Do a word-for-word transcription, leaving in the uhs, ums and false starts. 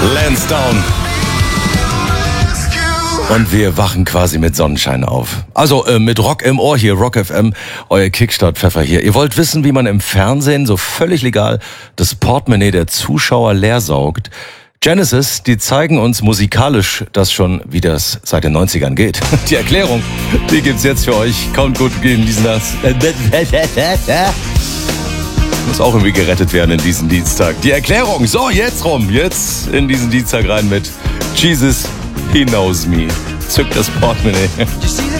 Lansdowne. Und wir wachen quasi mit Sonnenschein auf. Also äh, mit Rock im Ohr hier, Rock F M, euer Kickstart-Pfeffer hier. Ihr wollt wissen, wie man im Fernsehen so völlig legal das Portemonnaie der Zuschauer leer saugt? Genesis, die zeigen uns musikalisch das schon, wie das seit den neunzigern geht. Die Erklärung, die gibt's jetzt für euch. Kommt gut in diesen Nass. Muss auch irgendwie gerettet werden in diesen Dienstag. Die Erklärung, so jetzt rum, jetzt in diesen Dienstag rein mit Jesus, He Knows Me. Zückt das Portemonnaie.